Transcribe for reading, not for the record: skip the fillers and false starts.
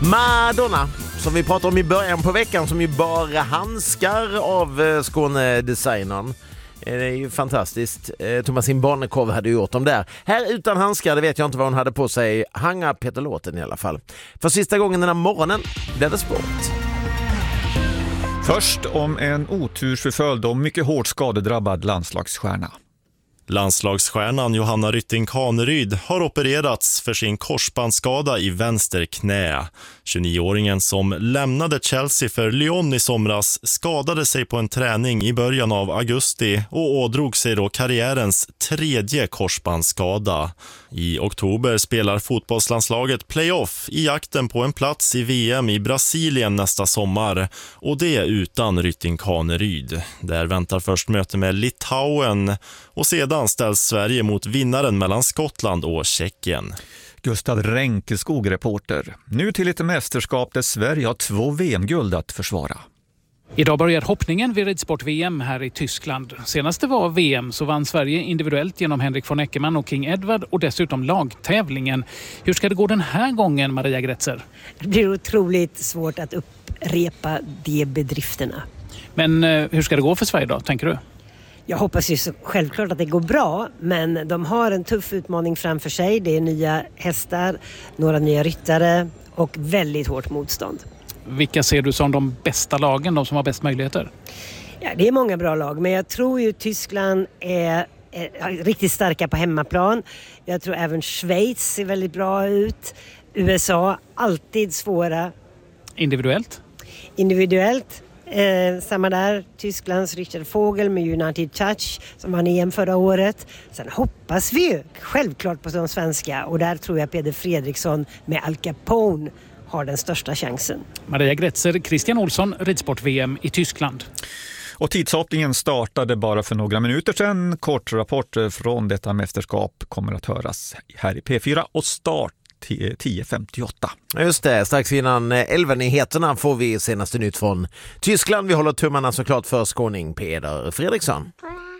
Madonna, som vi pratade om i början på veckan, som ju bara handskar av Skåne-designern. Det är ju fantastiskt. Thomasin Barnekow hade gjort dem där. Här utan handskar, det vet jag inte vad hon hade på sig. Hanga Peter-låten i alla fall. För sista gången den här morgonen blev det sport. Först om en otursförföljd och mycket hårt skadedrabbad landslagsstjärna. Landslagsstjärnan Johanna Rytting Kaneryd har opererats för sin korsbandsskada i vänster knä. 29-åringen som lämnade Chelsea för Lyon i somras skadade sig på en träning i början av augusti och ådrog sig då karriärens 3:e korsbandsskada. I oktober spelar fotbollslandslaget playoff i jakten på en plats i VM i Brasilien nästa sommar, och det utan Rytting Kaneryd. Där väntar först möte med Litauen och sedan ställs Sverige mot vinnaren mellan Skottland och Tjeckien. Gustav Ränkeskog, reporter. Nu till ett mästerskap där Sverige har 2 VM-guld att försvara. Idag börjar hoppningen vid ridsport-VM här i Tyskland. Senast det var VM så vann Sverige individuellt genom Henrik von Eckermann och King Edward och dessutom lagtävlingen. Hur ska det gå den här gången, Maria Gretzer? Det blir otroligt svårt att upprepa de bedrifterna. Men hur ska det gå för Sverige då, tänker du? Jag hoppas ju så självklart att det går bra, men de har en tuff utmaning framför sig. Det är nya hästar, några nya ryttare och väldigt hårt motstånd. Vilka ser du som de bästa lagen, de som har bäst möjligheter? Ja, det är många bra lag, men jag tror ju Tyskland är riktigt starka på hemmaplan. Jag tror även Schweiz ser väldigt bra ut. USA, alltid svåra. Individuellt? Individuellt. Samma där, Tysklands Richard Vogel med United Touch som vann EM förra året. Sen hoppas vi ju självklart på de svenska, och där tror jag Peder Fredriksson med Al Capone har den största chansen. Maria Gretzer, Christian Olsson, ridsport-VM i Tyskland. Och tidshoppningen startade bara för några minuter sedan. Kort rapport från detta mästerskap kommer att höras här i P4 och start 10.58. Just det, strax innan 11-nyheterna får vi senaste nytt från Tyskland. Vi håller tummarna såklart för skåning Peder Fredriksson.